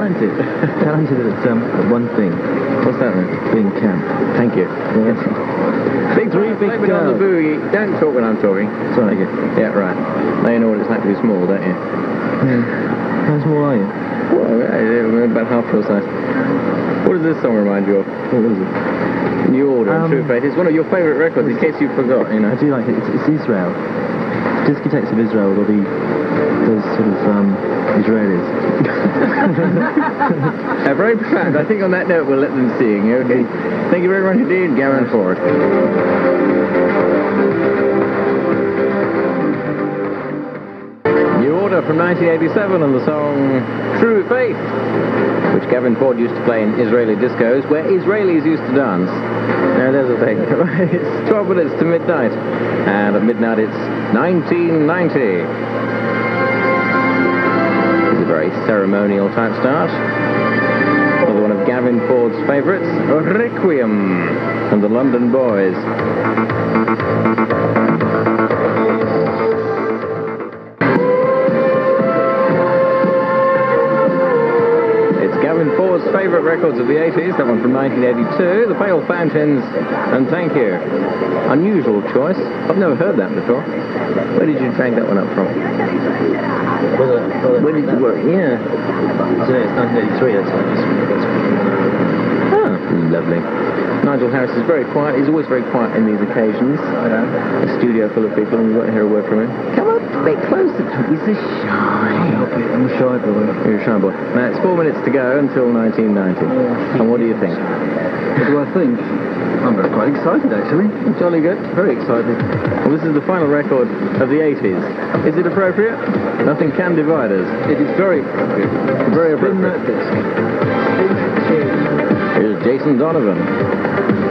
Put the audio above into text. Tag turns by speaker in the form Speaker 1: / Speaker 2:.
Speaker 1: talented. Talented at one thing.
Speaker 2: What's that then?
Speaker 1: Being camp.
Speaker 2: Thank you.
Speaker 1: Yes.
Speaker 2: Big three, big on the boogie. Don't talk when I'm talking.
Speaker 1: Sorry.
Speaker 2: Yeah, right. Now you know what it's like to be small, don't you?
Speaker 1: How small are you?
Speaker 2: Well, about half your size. What does this song remind you of?
Speaker 1: What is it?
Speaker 2: New Order and True Faith. It's one of your favourite records, in case you forgot, you know.
Speaker 1: I do like it. It's Israel. Discotheques of Israel, or those sort of Israelis.
Speaker 2: Very profound. I think on that note we'll let them sing, okay? Thank you very much indeed, Gavin Ford. New Order from 1987 and the song True Faith, which Gavin Ford used to play in Israeli discos, where Israelis used to dance. Now there's the thing. It's 12 minutes to midnight, and at midnight it's 1990. It's a very ceremonial type start. Another one of Gavin Ford's favourites, Requiem and the London Boys. Ford's favourite records of the 80s, that one from 1982, The Pale Fountains and Thank You. Unusual choice. I've never heard that before. Where did you drag that one up from? Where did you work? Yeah.
Speaker 1: So it's 1983, that's
Speaker 2: Oh, lovely. Nigel Harris is very quiet. He's always very quiet in these occasions.
Speaker 1: I know.
Speaker 2: A studio full of people, and you won't hear a word from him. Come up a bit closer to him. He's a shy.
Speaker 1: I'm a shy boy.
Speaker 2: You're a shy boy. Now, it's 4 minutes to go until 1990.
Speaker 1: Yeah.
Speaker 2: And what do you think?
Speaker 1: What do I think? I'm quite excited, actually.
Speaker 2: Jolly good. Very excited. Well, this is the final record of the 80s. Is it appropriate? Nothing can divide us.
Speaker 1: It is very appropriate.
Speaker 2: Very appropriate.
Speaker 1: Spin that disc.
Speaker 2: Here's Jason Donovan.